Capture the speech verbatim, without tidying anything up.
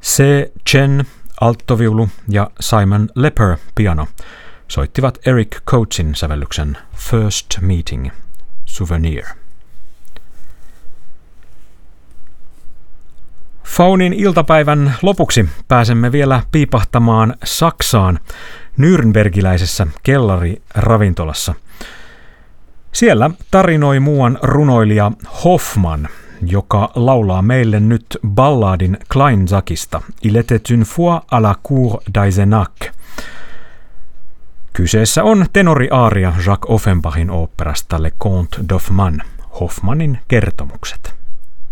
C. Chen alttoviulu ja Simon Lepper piano soittivat Eric Coatesin sävellyksen First Meeting, Souvenir. Faunin iltapäivän lopuksi pääsemme vielä piipahtamaan Saksaan nürnbergiläisessä kellariravintolassa. Siellä tarinoi muuan runoilija Hoffmann, joka laulaa meille nyt balladin Kleinsackista Il était une fois à la cour d'Eisenach. Kyseessä on tenoriaaria Jacques Offenbachin oopperasta Le Conte d'Hoffmann, Hoffmannin kertomukset.